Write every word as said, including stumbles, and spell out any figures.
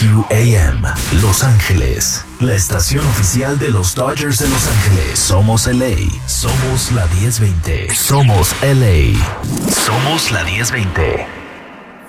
Q A M, Los Ángeles, la estación oficial de los Dodgers de Los Ángeles. Somos L A, somos la diez veinte. Somos L A, somos la diez veinte.